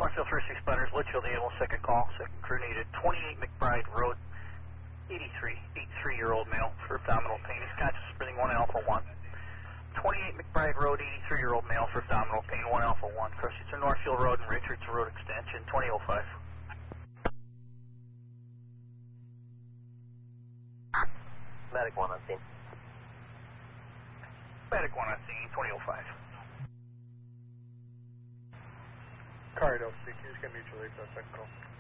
Northfield 36 spotters, Litchfield Able, second call, second crew needed. 28 McBride Road, 83-year-old male for abdominal pain. He's conscious, breathing 1 Alpha 1. 28 McBride Road, 83-year-old male for abdominal pain, 1 Alpha 1. Crossing to Northfield Road and Richards Road extension, 2005. Medic 1 on scene. Medic 1 on scene, 2005. Car 806, he's going to mutual aid, second call.